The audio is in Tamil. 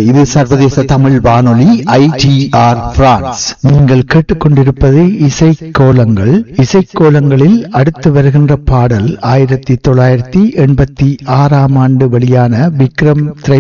இது சர்வதேச தமிழ் வானொலி ஐடிஆர் பிரான்ஸ். நீங்கள் கேட்டுக்கொண்டிருப்பது இசைக்கோலங்கள். இசைக்கோலங்களில் அடுத்து வருகின்ற பாடல் 1986 வெளியான விக்ரம்